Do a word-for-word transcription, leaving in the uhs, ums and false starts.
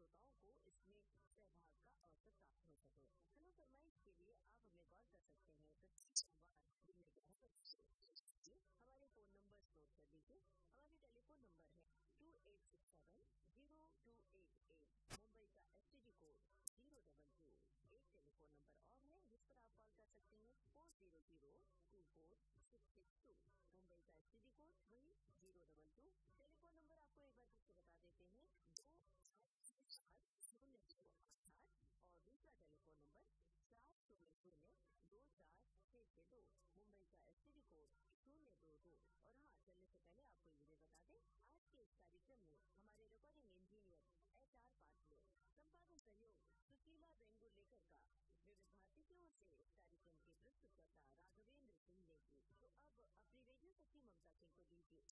श्रोताओं को इसमें सहभाग का अवसर प्राप्त हो सके। हेलो फरमाइश के लिए आप हमें कॉल कर सकते हैं हमारे फोन नंबर नोट कर लीजिए। हमारे टेलीफोन नंबर है to eight six seven zero to eight eight, Mumbai का STD code zero double two. एक टेलीफोन नंबर और है जिस पर आप कॉल कर सकते हैं four zero zero to four six six to, Mumbai का एसटीडी कोड वही zero double two. Telephone number आपको एक बार फिर से बता देते हैं दो सात शून्य दो आठ, और दूसरा टेलीफोन नंबर चार शून्य शून्य दो चार छह छह दो, मुंबई का एसटीडी कोड शून्य दो दो। और हाँ, चलने से पहले आपको ये भी बता दें, आज के इस कार्यक्रम में हमारे recording engineer H R Patil, संपादन सहयोग सुशीला बेंगुलेकर का। विविध भारती की ओर से इस कार्यक्रम के